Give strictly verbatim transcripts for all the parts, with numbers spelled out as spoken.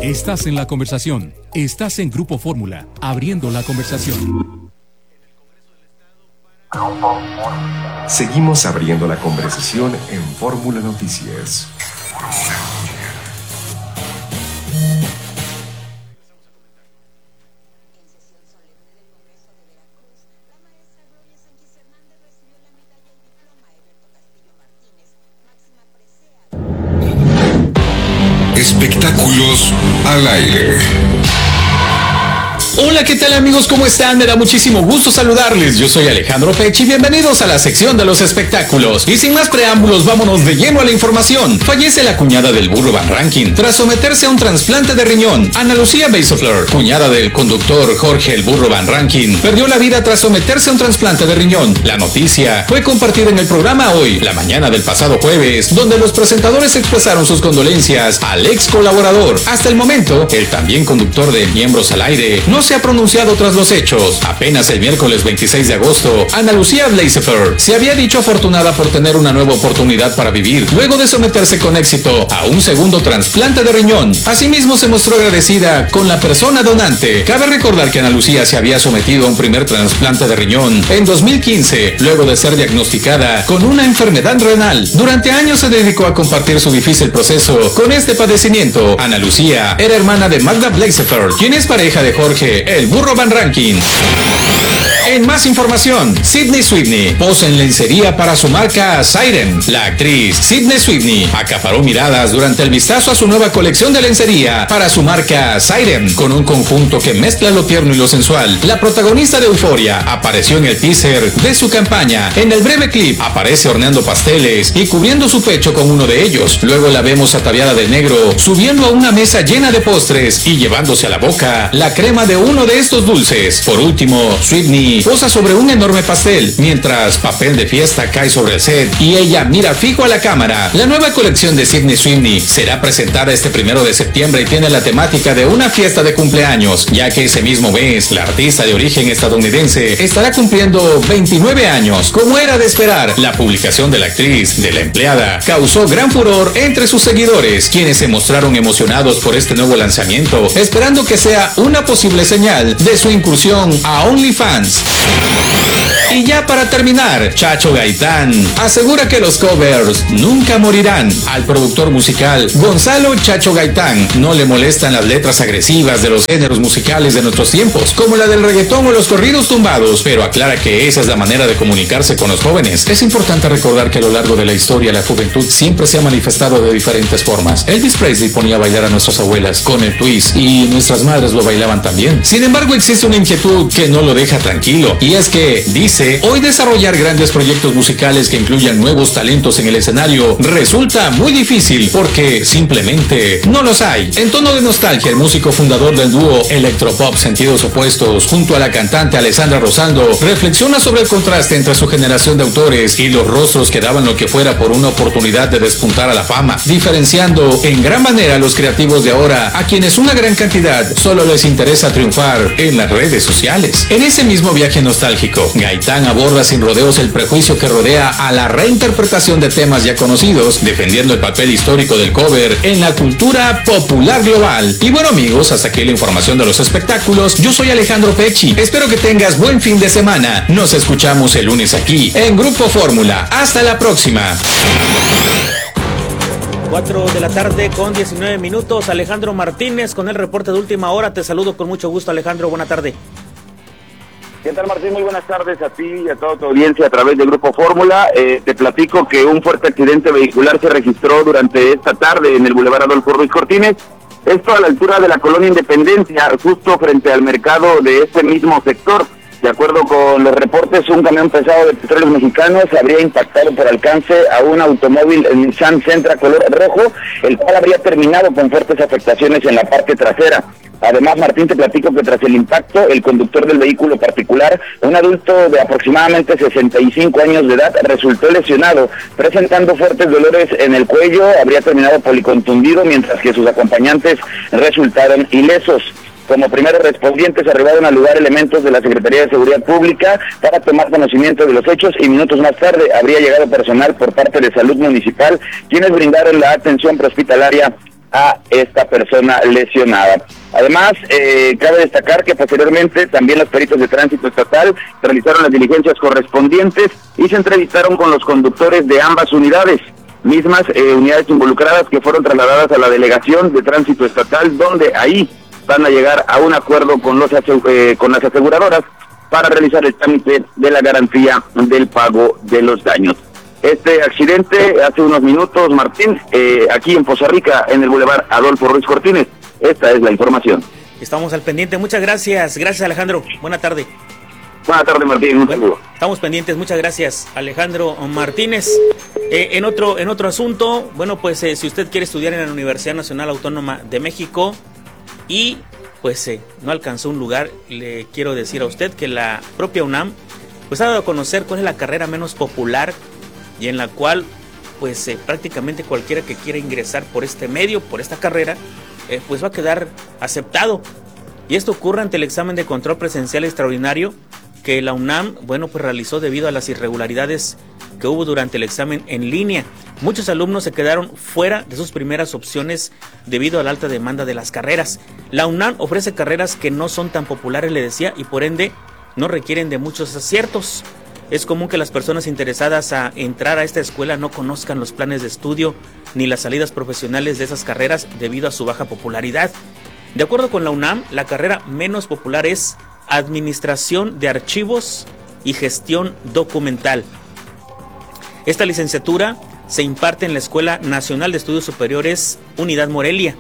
Estás en la conversación. Estás en Grupo Fórmula, abriendo la conversación. Seguimos abriendo la conversación en Fórmula Noticias. Espectáculos al aire. Hola, ¿qué tal amigos? ¿Cómo están? Me da muchísimo gusto saludarles. Yo soy Alejandro Pechi. Bienvenidos a la sección de los espectáculos. Y sin más preámbulos, vámonos de lleno a la información. Fallece la cuñada del Burro Van Rankin tras someterse a un trasplante de riñón. Ana Lucía Beisofler, cuñada del conductor Jorge el Burro Van Rankin, perdió la vida tras someterse a un trasplante de riñón. La noticia fue compartida en el programa Hoy, la mañana del pasado jueves, donde los presentadores expresaron sus condolencias al ex colaborador. Hasta el momento, el también conductor de Miembros al Aire no se ha pronunciado tras los hechos. Apenas el miércoles veintiséis de agosto, Ana Lucía Beisofler se había dicho afortunada por tener una nueva oportunidad para vivir, luego de someterse con éxito a un segundo trasplante de riñón. Asimismo, se mostró agradecida con la persona donante. Cabe recordar que Ana Lucía se había sometido a un primer trasplante de riñón en dos mil quince, luego de ser diagnosticada con una enfermedad renal. Durante años se dedicó a compartir su difícil proceso con este padecimiento. Ana Lucía era hermana de Magda Beisofler, quien es pareja de Jorge el Burro Van Rankin. En más información, Sydney Sweeney posa en lencería para su marca Siren. La actriz Sydney Sweeney acaparó miradas durante el vistazo a su nueva colección de lencería para su marca Siren, con un conjunto que mezcla lo tierno y lo sensual. La protagonista de Euphoria apareció en el teaser de su campaña. En el breve clip aparece horneando pasteles y cubriendo su pecho con uno de ellos. Luego la vemos ataviada de negro, subiendo a una mesa llena de postres y llevándose a la boca la crema de uno de estos dulces. Por último, Sweeney posa sobre un enorme pastel, mientras papel de fiesta cae sobre el set y ella mira fijo a la cámara. La nueva colección de Sydney Sweeney será presentada este primero de septiembre y tiene la temática de una fiesta de cumpleaños, ya que ese mismo mes la artista de origen estadounidense estará cumpliendo veintinueve años. Como era de esperar, la publicación de la actriz de la empleada causó gran furor entre sus seguidores, quienes se mostraron emocionados por este nuevo lanzamiento, esperando que sea una posible señal de su incursión a OnlyFans. Y ya para terminar, Chacho Gaitán asegura que los covers nunca morirán. Al productor musical Gonzalo Chacho Gaitán no le molestan las letras agresivas de los géneros musicales de nuestros tiempos, como la del reggaetón o los corridos tumbados, pero aclara que esa es la manera de comunicarse con los jóvenes. Es importante recordar que a lo largo de la historia la juventud siempre se ha manifestado de diferentes formas. Elvis Presley ponía a bailar a nuestras abuelas con el twist y nuestras madres lo bailaban también. Sin embargo, existe una inquietud que no lo deja tranquilo, y es que, dice, hoy desarrollar grandes proyectos musicales que incluyan nuevos talentos en el escenario resulta muy difícil porque simplemente no los hay. En tono de nostalgia, el músico fundador del dúo Electropop Sentidos Opuestos, junto a la cantante Alessandra Rosando, reflexiona sobre el contraste entre su generación de autores y los rostros que daban lo que fuera por una oportunidad de despuntar a la fama, diferenciando en gran manera a los creativos de ahora, a quienes una gran cantidad solo les interesa triunfar en las redes sociales. En ese mismo viaje nostálgico, Gaitán aborda sin rodeos el prejuicio que rodea a la reinterpretación de temas ya conocidos, defendiendo el papel histórico del cover en la cultura popular global. Y bueno amigos, hasta aquí la información de los espectáculos. Yo soy Alejandro Pechi. Espero que tengas buen fin de semana. Nos escuchamos el lunes aquí en Grupo Fórmula. Hasta la próxima. cuatro de la tarde con diecinueve minutos. Alejandro Martínez con el reporte de última hora. Te saludo con mucho gusto, Alejandro. Buena tarde. ¿Qué tal, Martín? Muy buenas tardes a ti y a toda tu audiencia a través del Grupo Fórmula. Eh, te platico que un fuerte accidente vehicular se registró durante esta tarde en el Boulevard Adolfo Ruiz Cortines. Esto a la altura de la Colonia Independencia, justo frente al mercado de este mismo sector. De acuerdo con los reportes, un camión pesado de Petróleos Mexicanos habría impactado por alcance a un automóvil Nissan Sentra color rojo, el cual habría terminado con fuertes afectaciones en la parte trasera. Además, Martín, te platico que tras el impacto, el conductor del vehículo particular, un adulto de aproximadamente sesenta y cinco años de edad, resultó lesionado, presentando fuertes dolores en el cuello, habría terminado policontundido, mientras que sus acompañantes resultaron ilesos. Como primeros respondientes arribaron al lugar elementos de la Secretaría de Seguridad Pública para tomar conocimiento de los hechos y minutos más tarde habría llegado personal por parte de Salud Municipal, quienes brindaron la atención prehospitalaria a esta persona lesionada. Además, eh, cabe destacar que posteriormente también los peritos de tránsito estatal realizaron las diligencias correspondientes y se entrevistaron con los conductores de ambas unidades, mismas eh, unidades involucradas que fueron trasladadas a la delegación de tránsito estatal, donde ahí van a llegar a un acuerdo con los eh, con las aseguradoras para realizar el trámite de la garantía del pago de los daños. Este accidente hace unos minutos, Martín, eh, aquí en Poza Rica, en el Boulevard Adolfo Ruiz Cortines. Esta es la información. Estamos al pendiente. Muchas gracias. Gracias, Alejandro. Buena tarde. Buena tarde, Martín. Un saludo. Estamos pendientes. Muchas gracias, Alejandro Martínez. Eh, en otro en otro asunto, bueno, pues eh, si usted quiere estudiar en la Universidad Nacional Autónoma de México y pues eh, no alcanzó un lugar, le quiero decir a usted que la propia UNAM pues ha dado a conocer cuál es la carrera menos popular y en la cual pues eh, prácticamente cualquiera que quiera ingresar por este medio, por esta carrera, eh, pues va a quedar aceptado. Y esto ocurre ante el examen de control presencial extraordinario que la UNAM, bueno, pues realizó debido a las irregularidades que hubo durante el examen en línea. Muchos alumnos se quedaron fuera de sus primeras opciones debido a la alta demanda de las carreras. La UNAM ofrece carreras que no son tan populares, le decía, y por ende no requieren de muchos aciertos. Es común que las personas interesadas a entrar a esta escuela no conozcan los planes de estudio ni las salidas profesionales de esas carreras debido a su baja popularidad. De acuerdo con la UNAM, la carrera menos popular es Administración de Archivos y Gestión Documental. Esta licenciatura se imparte en la Escuela Nacional de Estudios Superiores Unidad Morelia.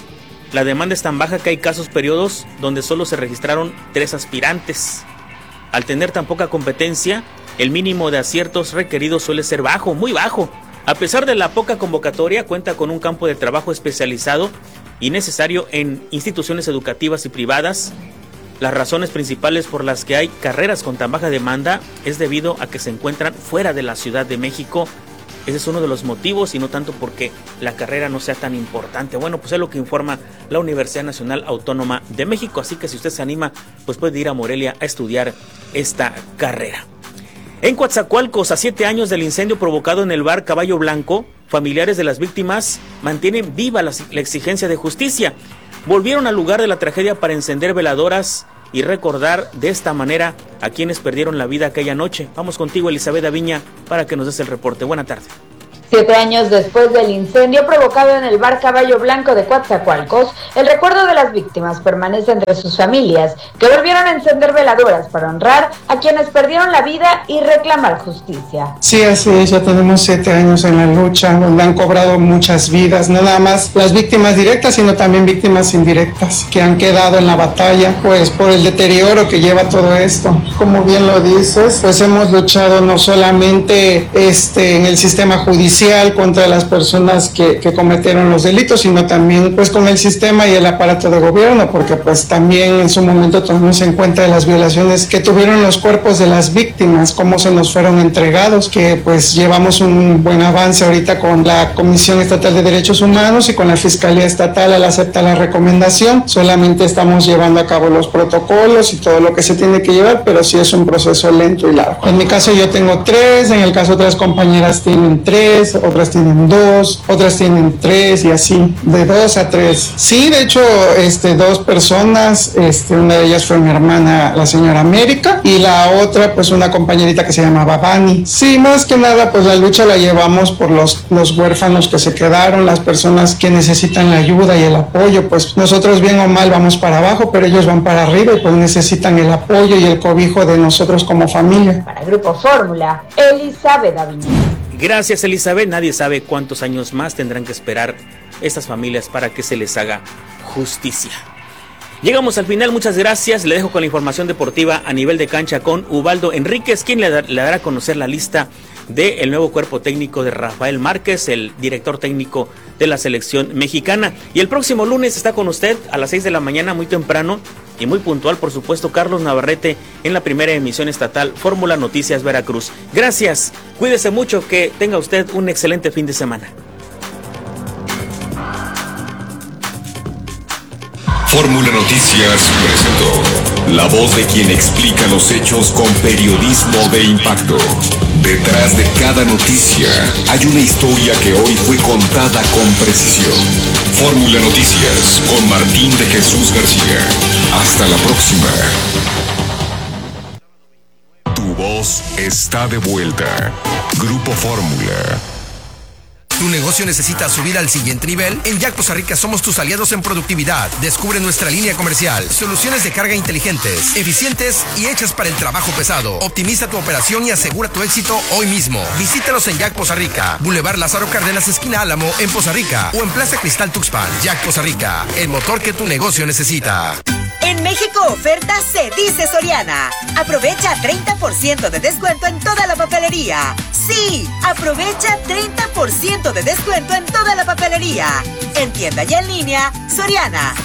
La demanda es tan baja que hay casos periodos donde solo se registraron tres aspirantes. Al tener tan poca competencia, el mínimo de aciertos requeridos suele ser bajo, muy bajo. A pesar de la poca convocatoria, cuenta con un campo de trabajo especializado y necesario en instituciones educativas y privadas. Las razones principales por las que hay carreras con tan baja demanda es debido a que se encuentran fuera de la Ciudad de México. Ese es uno de los motivos y no tanto porque la carrera no sea tan importante. Bueno, pues es lo que informa la Universidad Nacional Autónoma de México. Así que si usted se anima, pues puede ir a Morelia a estudiar esta carrera. En Coatzacoalcos, a siete años del incendio provocado en el bar Caballo Blanco, familiares de las víctimas mantienen viva la, la exigencia de justicia. Volvieron al lugar de la tragedia para encender veladoras y recordar de esta manera a quienes perdieron la vida aquella noche. Vamos contigo, Elizabeth Aviña, para que nos des el reporte. Buena tarde. Siete años después del incendio provocado en el bar Caballo Blanco de Coatzacoalcos, el recuerdo de las víctimas permanece entre sus familias, que volvieron a encender veladoras para honrar a quienes perdieron la vida y reclamar justicia. Sí, así es, ya tenemos siete años en la lucha, donde han cobrado muchas vidas, no nada más las víctimas directas, sino también víctimas indirectas, que han quedado en la batalla, pues por el deterioro que lleva todo esto. Como bien lo dices, pues hemos luchado no solamente este, en el sistema judicial, contra las personas que, que cometieron los delitos, sino también pues con el sistema y el aparato de gobierno, porque pues también en su momento tomamos en cuenta las violaciones que tuvieron los cuerpos de las víctimas, cómo se nos fueron entregados, que pues llevamos un buen avance ahorita con la Comisión Estatal de Derechos Humanos y con la Fiscalía Estatal al aceptar la recomendación. Solamente estamos llevando a cabo los protocolos y todo lo que se tiene que llevar, pero sí es un proceso lento y largo. En mi caso yo tengo tres, en el caso de otras compañeras tienen tres, otras tienen dos, otras tienen tres y así, de dos a tres. Sí, de hecho, este, dos personas, este, una de ellas fue mi hermana, la señora América, y la otra, pues una compañerita que se llamaba Bani. Sí, más que nada, pues la lucha la llevamos por los, los huérfanos que se quedaron, las personas que necesitan la ayuda y el apoyo, pues nosotros bien o mal vamos para abajo, pero ellos van para arriba y pues necesitan el apoyo y el cobijo de nosotros como familia. Para Grupo Fórmula, Elizabeth Aviña. Gracias, Elizabeth. Nadie sabe cuántos años más tendrán que esperar estas familias para que se les haga justicia. Llegamos al final, muchas gracias. Le dejo con la información deportiva a nivel de cancha con Ubaldo Enríquez, quien le, da, le dará a conocer la lista del nuevo cuerpo técnico de Rafael Márquez, el director técnico de la selección mexicana. Y el próximo lunes está con usted a las seis de la mañana, muy temprano y muy puntual, por supuesto, Carlos Navarrete en la primera emisión estatal Fórmula Noticias Veracruz. Gracias, cuídese mucho, que tenga usted un excelente fin de semana. Fórmula Noticias presentó la voz de quien explica los hechos con periodismo de impacto. Detrás de cada noticia hay una historia que hoy fue contada con precisión. Fórmula Noticias con Martín de Jesús García. Hasta la próxima. Tu voz está de vuelta. Grupo Fórmula. ¿Tu negocio necesita subir al siguiente nivel? En Jack Poza Rica somos tus aliados en productividad. Descubre nuestra línea comercial. Soluciones de carga inteligentes, eficientes y hechas para el trabajo pesado. Optimiza tu operación y asegura tu éxito hoy mismo. Visítanos en Jack Poza Rica, Boulevard Lázaro Cárdenas, esquina Álamo, en Poza Rica, o en Plaza Cristal Tuxpan. Jack Poza Rica, el motor que tu negocio necesita. En México oferta se dice Soriana. Aprovecha treinta por ciento de descuento en toda la papelería. Sí, aprovecha treinta por ciento de descuento en toda la papelería. En tienda y en línea, Soriana.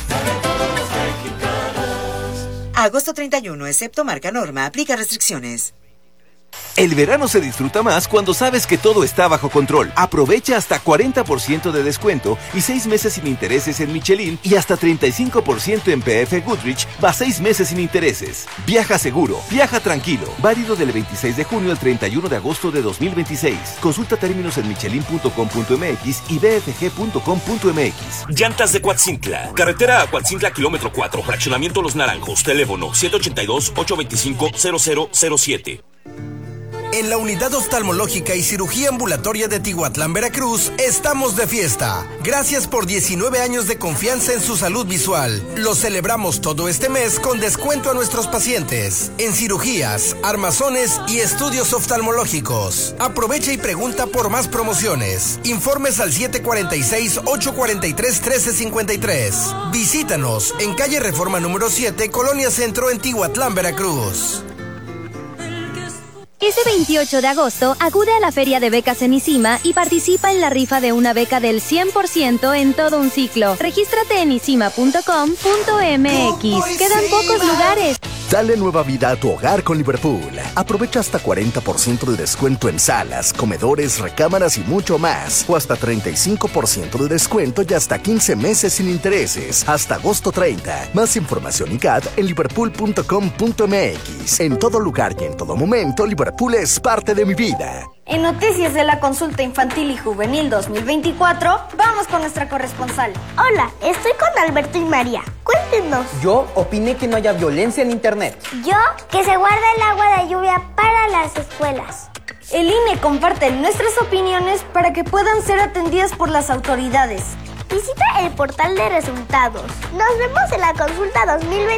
Agosto treinta y uno, excepto marca Norma, aplica restricciones. El verano se disfruta más cuando sabes que todo está bajo control. Aprovecha hasta cuarenta por ciento de descuento y seis meses sin intereses en Michelin y hasta treinta y cinco por ciento en P F Goodrich, va seis meses sin intereses. Viaja seguro, viaja tranquilo. Válido del veintiséis de junio al treinta y uno de agosto de dos mil veintiséis. Consulta términos en michelin punto com punto m x y b f g punto com punto m x. Llantas de Coatzintla. Carretera a Coatzintla, kilómetro cuatro. Fraccionamiento Los Naranjos. Teléfono siete ocho dos, ocho dos cinco, cero cero cero siete. En la Unidad Oftalmológica y Cirugía Ambulatoria de Tihuatlán, Veracruz, estamos de fiesta. Gracias por diecinueve años de confianza en su salud visual. Lo celebramos todo este mes con descuento a nuestros pacientes en cirugías, armazones y estudios oftalmológicos. Aprovecha y pregunta por más promociones. Informes al siete cuatro seis, ocho cuatro tres, uno tres cinco tres. Visítanos en calle Reforma número siete, Colonia Centro, en Tihuatlán, Veracruz. Ese veintiocho de agosto, acude a la Feria de Becas en ICIMA y participa en la rifa de una beca del cien por ciento en todo un ciclo. Regístrate en isima punto com punto m x. Quedan pocos lugares. Dale nueva vida a tu hogar con Liverpool. Aprovecha hasta cuarenta por ciento de descuento en salas, comedores, recámaras y mucho más. O hasta treinta y cinco por ciento de descuento y hasta quince meses sin intereses. Hasta agosto treinta. Más información y C A D en liverpool punto com punto m x. En todo lugar y en todo momento, Liverpool es parte de mi vida. En Noticias de la Consulta Infantil y Juvenil dos mil veinticuatro, vamos con nuestra corresponsal. Hola, estoy con Alberto y María. Cuéntenos. Yo opiné que no haya violencia en internet. Yo, que se guarda el agua de lluvia para las escuelas. El I N E comparte nuestras opiniones para que puedan ser atendidas por las autoridades. Visita el portal de resultados. Nos vemos en la Consulta dos mil veinticuatro.